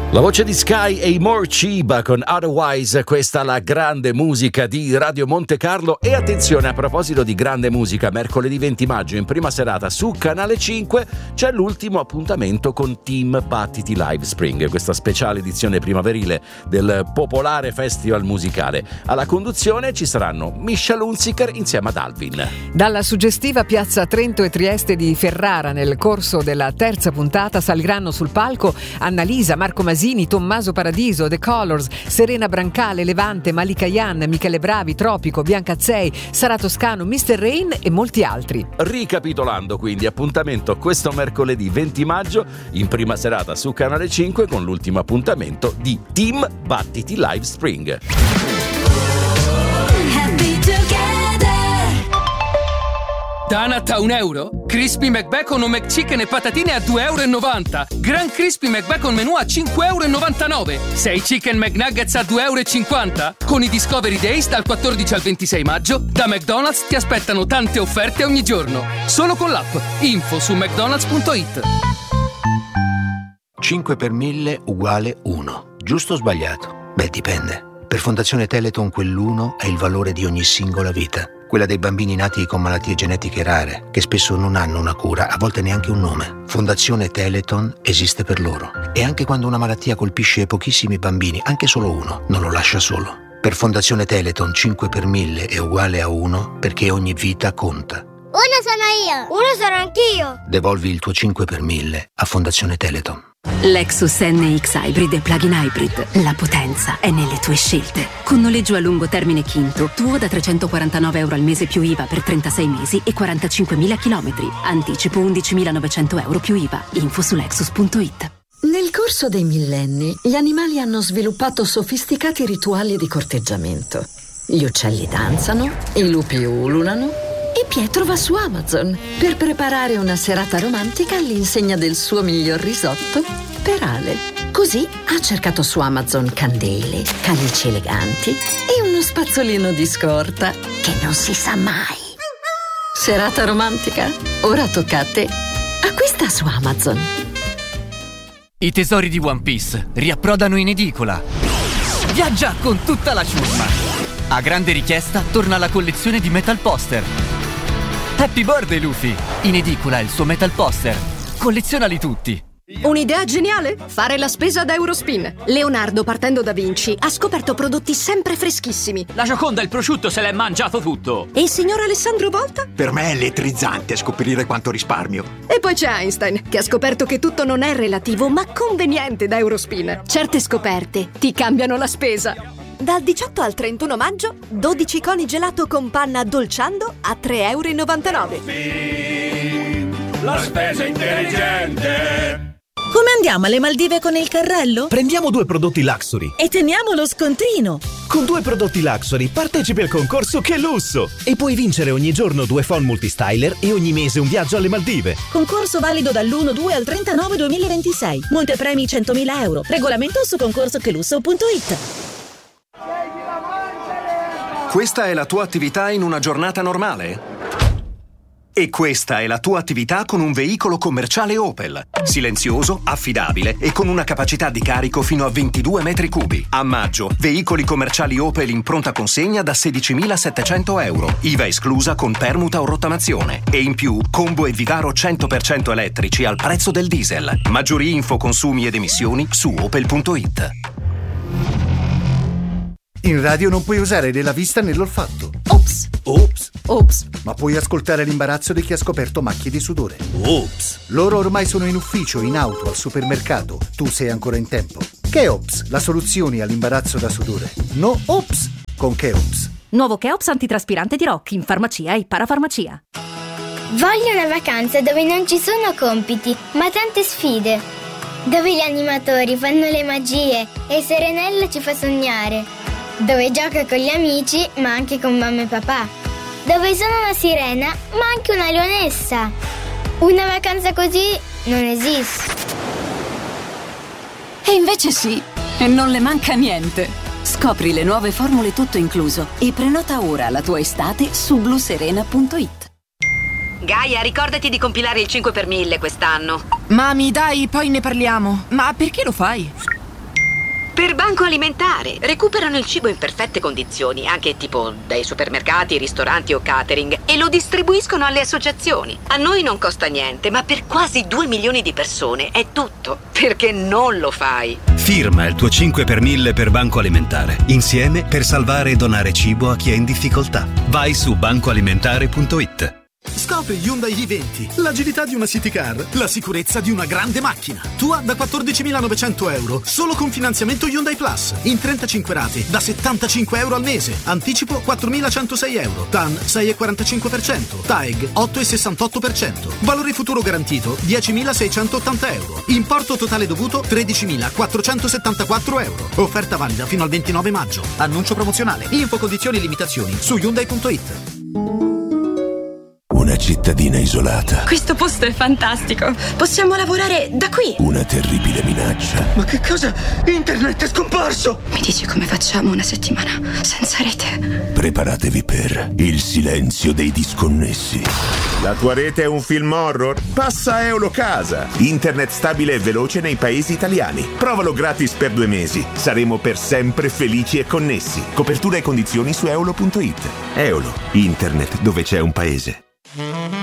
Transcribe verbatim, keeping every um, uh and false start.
La voce di Sky e i More Chiba con Otherwise, questa è la grande musica di Radio Monte Carlo. E attenzione, a proposito di grande musica, mercoledì venti maggio in prima serata su Canale cinque c'è l'ultimo appuntamento con Team Battiti Live Spring, questa speciale edizione primaverile del popolare festival musicale. Alla conduzione ci saranno Mischa Hunziker insieme ad Alvin. Dalla suggestiva piazza Trento e Trieste di Ferrara, nel corso della terza puntata saliranno sul palco Annalisa, Marco Masini, Tommaso Paradiso, The Colors, Serena Brancale, Levante, Malika Yan, Michele Bravi, Tropico, Bianca Azzei, Sara Toscano, mister Rain e molti altri. Ricapitolando quindi, appuntamento questo mercoledì venti maggio in prima serata su Canale cinque con l'ultimo appuntamento di Team Battiti Live Spring. Donut a un euro? Crispy McBacon o McChicken e patatine a due e novanta euro. Gran Crispy McBacon menù a cinque e novantanove euro. sei Chicken McNuggets a due e cinquanta euro. Con i Discovery Days dal quattordici al ventisei maggio, da McDonald's ti aspettano tante offerte ogni giorno. Solo con l'app. Info su mcdonalds punto it. cinque per mille uguale uno. Giusto o sbagliato? Beh, dipende. Per Fondazione Teleton quell'uno è il valore di ogni singola vita. Quella dei bambini nati con malattie genetiche rare, che spesso non hanno una cura, a volte neanche un nome. Fondazione Teleton esiste per loro. E anche quando una malattia colpisce pochissimi bambini, anche solo uno, non lo lascia solo. Per Fondazione Teleton cinque per mille è uguale a uno, perché ogni vita conta. Uno sono io! Uno sono anch'io! Devolvi il tuo cinque per mille a Fondazione Teleton. Lexus N X Hybrid e Plug-in Hybrid. La potenza è nelle tue scelte. Con noleggio a lungo termine Kinto, tuo da trecentoquarantanove euro al mese più I V A per trentasei mesi e quarantacinquemila chilometri. Anticipo undicimilanovecento euro più I V A. Info su lexus punto it. Nel corso dei millenni, gli animali hanno sviluppato sofisticati rituali di corteggiamento. Gli uccelli danzano, i lupi ululano e Pietro va su Amazon per preparare una serata romantica all'insegna del suo miglior risotto per Ale. Così ha cercato su Amazon candele, calici eleganti e uno spazzolino di scorta che non si sa mai. Serata romantica? Ora tocca a te. Acquista su Amazon. I tesori di One Piece riapprodano in edicola. Viaggia con tutta la ciurma. A grande richiesta torna la collezione di Metal Poster. Happy birthday Luffy! In edicola il suo Metal Poster. Collezionali tutti. Un'idea geniale? Fare la spesa da Eurospin. Leonardo, partendo da Vinci, ha scoperto prodotti sempre freschissimi. La Gioconda il prosciutto se l'è mangiato tutto. E il signor Alessandro Volta? Per me è elettrizzante scoprire quanto risparmio. E poi c'è Einstein, che ha scoperto che tutto non è relativo, ma conveniente da Eurospin. Certe scoperte ti cambiano la spesa. Dal diciotto al trentuno maggio, dodici coni gelato con panna dolciando a tre e novantanove euro. La spesa intelligente! Come andiamo alle Maldive con il carrello? Prendiamo due prodotti Luxury e teniamo lo scontrino. Con due prodotti Luxury partecipi al concorso Che Lusso e puoi vincere ogni giorno due phone multistyler e ogni mese un viaggio alle Maldive. Concorso valido dall'uno due al trentanove duemilaventisei. Montepremi centomila euro. Regolamento su concorso che lusso punto it. Questa è la tua attività in una giornata normale? E questa è la tua attività con un veicolo commerciale Opel. Silenzioso, affidabile e con una capacità di carico fino a ventidue metri cubi. A maggio, veicoli commerciali Opel in pronta consegna da sedicimilasettecento euro. I V A esclusa con permuta o rottamazione. E in più, combo e Vivaro cento per cento elettrici al prezzo del diesel. Maggiori info, consumi ed emissioni su opel punto it. In radio non puoi usare né la vista né l'olfatto. Ops! Ops! Ops! Ma puoi ascoltare l'imbarazzo di chi ha scoperto macchie di sudore. Ops! Loro ormai sono in ufficio, in auto, al supermercato. Tu sei ancora in tempo. Cheops, la soluzione all'imbarazzo da sudore. No Ops con Cheops. Nuovo Cheops antitraspirante di Rock in farmacia e parafarmacia. Voglio una vacanza dove non ci sono compiti, ma tante sfide. Dove gli animatori fanno le magie e Serenella ci fa sognare. Dove gioca con gli amici, ma anche con mamma e papà. Dove sono una sirena, ma anche una leonessa. Una vacanza così non esiste. E invece sì, e non le manca niente. Scopri le nuove formule tutto incluso e prenota ora la tua estate su blu serena punto it. Gaia, ricordati di compilare il cinque per mille quest'anno. Mami, dai, poi ne parliamo. Ma perché lo fai? Per Banco Alimentare. Recuperano il cibo in perfette condizioni, anche tipo dai supermercati, ristoranti o catering, e lo distribuiscono alle associazioni. A noi non costa niente, ma per quasi due milioni di persone è tutto. Perché non lo fai? Firma il tuo cinque per mille per Banco Alimentare. Insieme per salvare e donare cibo a chi è in difficoltà. Vai su banco alimentare punto it. Scopri Hyundai i venti, l'agilità di una city car, la sicurezza di una grande macchina. Tua da quattordicimilanovecento euro, solo con finanziamento Hyundai Plus, in trentacinque rate, da settantacinque euro al mese. Anticipo quattromilacentosei euro, T A N sei virgola quarantacinque per cento, T A E G otto virgola sessantotto per cento. Valore futuro garantito diecimilaseicentottanta euro. Importo totale dovuto tredicimilaquattrocentosettantaquattro euro. Offerta valida fino al ventinove maggio. Annuncio promozionale. Info, condizioni e limitazioni su Hyundai punto it. Una cittadina isolata. Questo posto è fantastico. Possiamo lavorare da qui. Una terribile minaccia. Ma che cosa? Internet è scomparso. Mi dici come facciamo una settimana senza rete? Preparatevi per il silenzio dei disconnessi. La tua rete è un film horror? Passa a Eulocasa. Internet stabile e veloce nei paesi italiani. Provalo gratis per due mesi. Saremo per sempre felici e connessi. Copertura e condizioni su eulo punto it. Eolo. Internet dove c'è un paese.